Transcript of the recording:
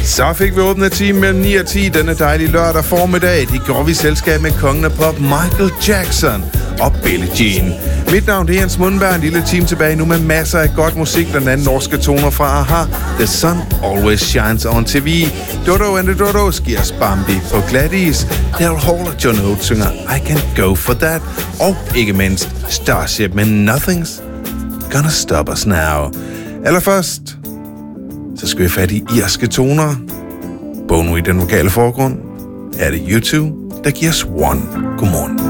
Så fik vi åbnet time mellem 9 og 10 denne dejlige lørdag formiddag. De går vi selskab med kongen af pop, Michael Jackson og Billie Jean. Mit navn er Jens Mundberg, en lille time tilbage nu med masser af godt musik, blandt andet norske toner fra Aha, The Sun Always Shines on TV, Dodo and the Dodos giver Bambi på Gladys, Daryl Hall og John Oates synger I Can Go For That, og ikke mindst Starship med Nothing's Gonna Stop Us Now. Allerførst, så skal vi fat i irske toner. Bono i den vokale forgrund er det U2, der giver os One. Godmorgen.